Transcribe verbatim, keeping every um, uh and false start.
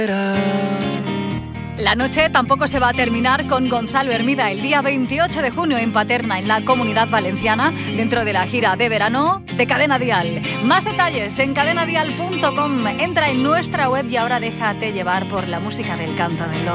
La noche tampoco se va a terminar con Gonzalo Hermida el día veintiocho de junio en Paterna, en la Comunidad Valenciana, dentro de la gira de verano de Cadena Dial. Más detalles en cadena dial punto com. Entra en nuestra web y ahora déjate llevar por la música del Canto del Loco.